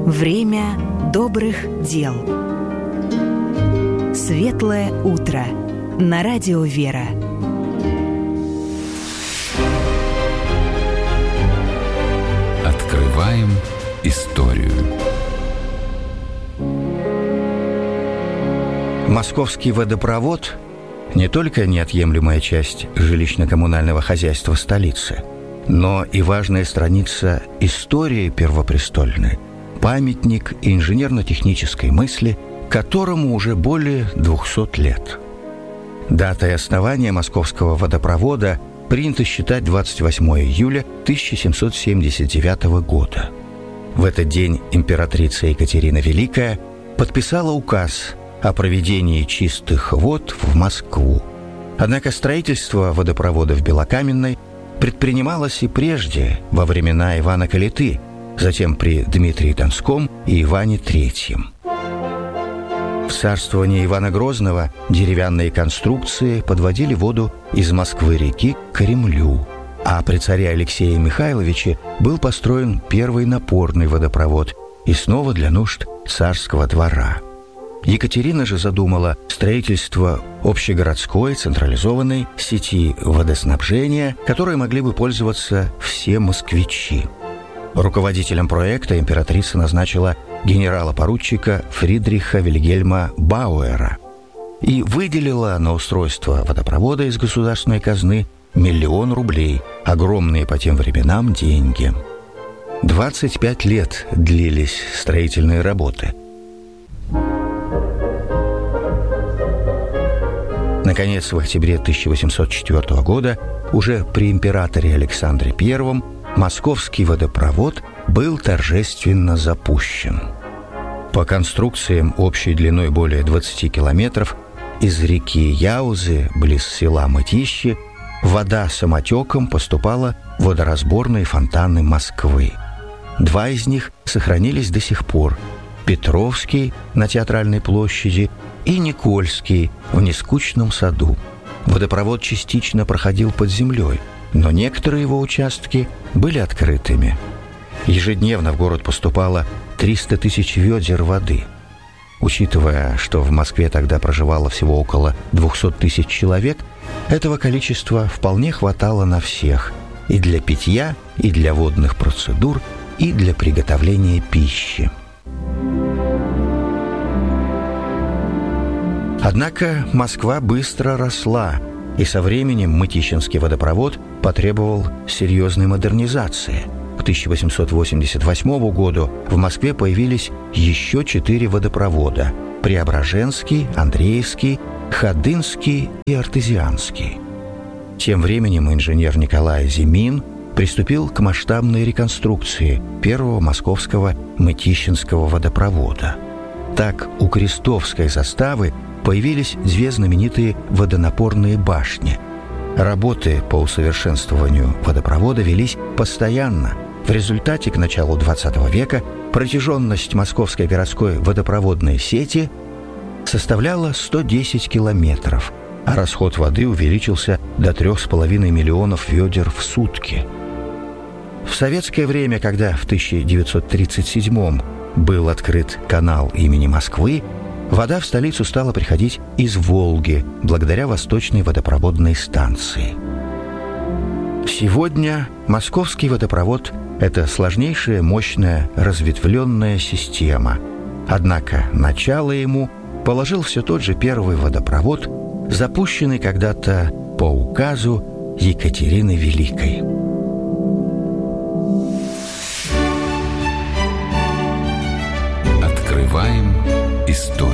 Время добрых дел. Светлое утро. На радио «Вера». Открываем историю. Московский водопровод не только неотъемлемая часть жилищно-коммунального хозяйства столицы, но и важная страница истории первопрестольной, памятник инженерно-технической мысли, которому уже более 200 лет. Датой основания Московского водопровода принято считать 28 июля 1779 года. В этот день императрица Екатерина Великая подписала указ о проведении чистых вод в Москву. Однако строительство водопровода в Белокаменной предпринималось и прежде, во времена Ивана Калиты, затем при Дмитрии Донском и Иване III. В царствовании Ивана Грозного деревянные конструкции подводили воду из Москвы-реки к Кремлю, а при царе Алексее Михайловиче был построен первый напорный водопровод и снова для нужд царского двора. Екатерина же задумала строительство общегородской централизованной сети водоснабжения, которой могли бы пользоваться все москвичи. Руководителем проекта императрица назначила генерала-поручика Фридриха Вильгельма Бауэра и выделила на устройство водопровода из государственной казны 1 000 000 рублей, огромные по тем временам деньги. 25 лет длились строительные работы. Наконец, в октябре 1804 года, уже при императоре Александре I, Московский водопровод был торжественно запущен. По конструкциям общей длиной более 20 километров из реки Яузы, близ села Мытищи, вода самотеком поступала в водоразборные фонтаны Москвы. 2 из них сохранились до сих пор: Петровский на Театральной площади и Никольский в Нескучном саду. Водопровод частично проходил под землей, но некоторые его участки были открытыми. Ежедневно в город поступало 300 000 ведер воды. Учитывая, что в Москве тогда проживало всего около 200 000 человек, этого количества вполне хватало на всех: и для питья, и для водных процедур, и для приготовления пищи. Однако Москва быстро росла, и со временем Мытищинский водопровод потребовал серьезной модернизации. К 1888 году в Москве появились еще 4 водопровода: Преображенский, Андреевский, Ходынский и Артезианский. Тем временем инженер Николай Зимин приступил к масштабной реконструкции первого московского Мытищинского водопровода. Так, у Крестовской заставы появились 2 знаменитые водонапорные башни. Работы по усовершенствованию водопровода велись постоянно. В результате к началу XX века протяженность Московской городской водопроводной сети составляла 110 километров, а расход воды увеличился до 3,5 миллионов ведер в сутки. В советское время, когда в 1937 был открыт канал имени Москвы, вода в столицу стала приходить из Волги благодаря Восточной водопроводной станции. Сегодня Московский водопровод – это сложнейшая, мощная, разветвленная система. Однако начало ему положил все тот же первый водопровод, запущенный когда-то по указу Екатерины Великой. Открываем историю.